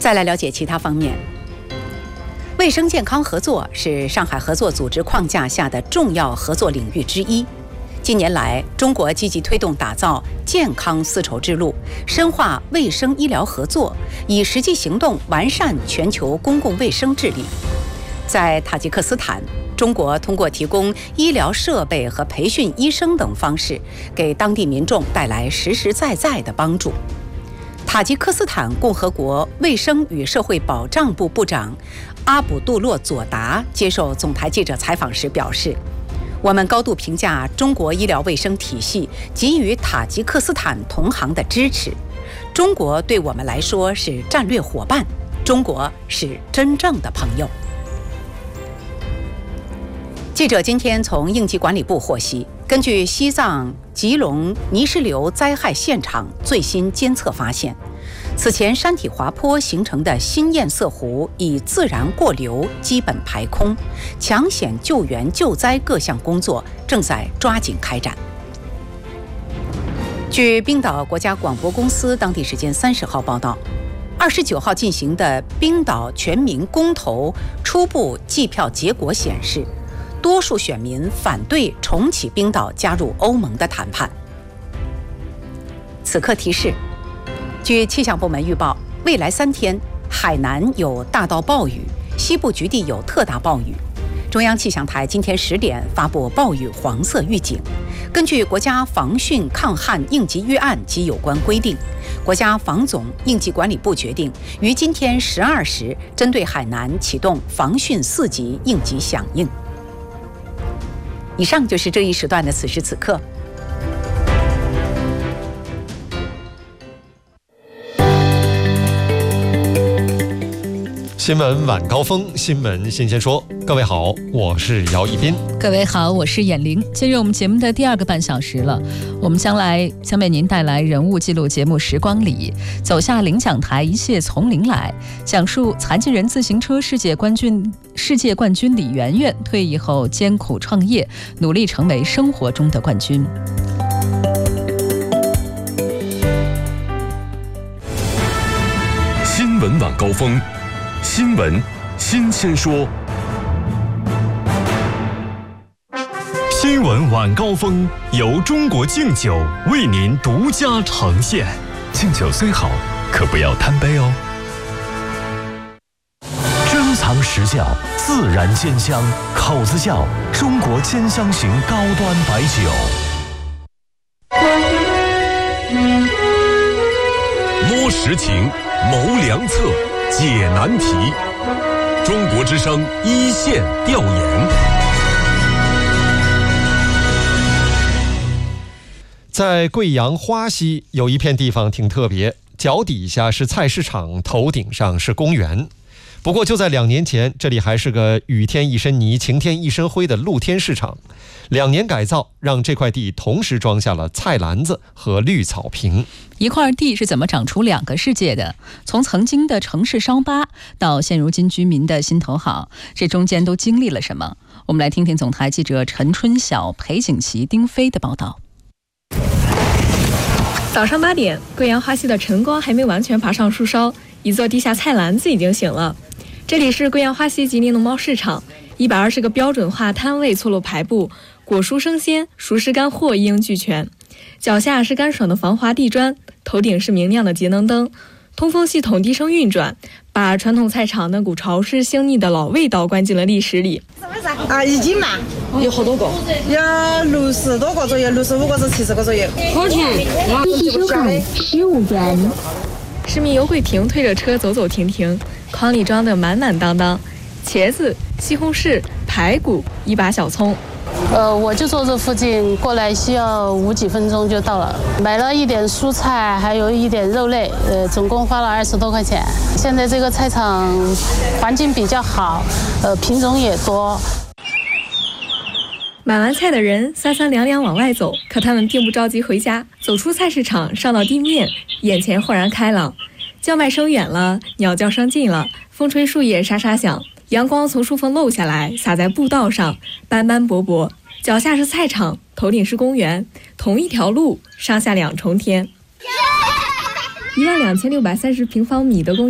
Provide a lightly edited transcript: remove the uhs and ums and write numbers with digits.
再来了解其他方面。卫生健康合作是上海合作组织框架下的重要合作领域之一。近年来，中国积极推动打造健康丝绸之路，深化卫生医疗合作，以实际行动完善全球公共卫生治理。在塔吉克斯坦，中国通过提供医疗设备和培训医生等方式，给当地民众带来实实在在的帮助。塔吉克斯坦共和国卫生与社会保障部部长阿卜杜洛佐达接受总台记者采访时表示，我们高度评价中国医疗卫生体系给予塔吉克斯坦同行的支持。中国对我们来说是战略伙伴，中国是真正的朋友。记者今天从应急管理部获悉，根据西藏吉隆泥石流灾害现场最新监测发现，此前山体滑坡形成的新堰塞湖已自然过流基本排空，抢险救援救灾各项工作正在抓紧开展。据冰岛国家广播公司当地时间30号报道，29号进行的冰岛全民公投初步计票结果显示，多数选民反对重启冰岛加入欧盟的谈判。此刻提示，据气象部门预报，未来3天，海南有大到暴雨，西部局地有特大暴雨。中央气象台今天10点发布暴雨黄色预警。根据国家防汛抗旱应急预案及有关规定，国家防总应急管理部决定于今天12时针对海南启动防汛4级应急响应。以上就是这一时段的此时此刻。 新闻晚高峰，新闻新鲜说。各位好，我是姚一斌。 各位好，我是闫玲。进入我们节目的第2个半小时了，我们将为您带来人物记录节目《时光里》，走下领奖台，一切从零来，讲述残疾人自行车世界冠军李媛媛退役后艰苦创业，努力成为生活中的冠军。 新闻晚高峰，新闻新鲜说。新闻晚高峰由中国敬酒为您独家呈现。敬酒虽好，可不要贪杯哦。珍藏实窖，自然兼香，口子窖中国兼香型高端白酒。摸实情，谋良策，解难题。中国之声一线调研。 在贵阳花溪有一片地方挺特别，脚底下是菜市场，头顶上是公园。不过就在2年前，这里还是个雨天一身泥，晴天一身灰的露天市场。2年改造，让这块地同时装下了菜篮子和绿草坪。 一块地是怎么长出2个世界的？从曾经的城市烧疤，到现如今居民的心头好，这中间都经历了什么？我们来听听总台记者陈春晓、裴景琦、丁飞的报道。 早上8点，贵阳花溪的晨光还没完全爬上树梢，一座地下菜篮子已经醒了。这里是贵阳花溪吉林农贸市场，120个标准化摊位错落排布，果蔬生鲜、熟食干货一应俱全。脚下是干爽的防滑地砖，头顶是明亮的节能灯，通风系统低声运转，把传统菜场那股潮湿腥腻的老味道关进了历史里。 已经嘛，有好多个，有60多个左右，65个至70个左右。 好甜，必须收款15元。 市民尤桂平推着车走走停停，筐里装的满满当当，茄子、西红柿、排骨，1把小葱。 我就坐这附近，过来需要5几分钟就到了。买了一点蔬菜，还有一点肉类，总共花了20多块钱。现在这个菜场环境比较好，品种也多。 买完菜的人3三两两往外走，可他们并不着急回家。走出菜市场，上到地面，眼前豁然开朗，叫卖声远了，鸟叫声近了，风吹树叶沙沙响，阳光从树缝漏下来，洒在步道上，斑斑驳驳。脚下是菜场，头顶是公园，同一条路，上下2重天。12630平方米的公园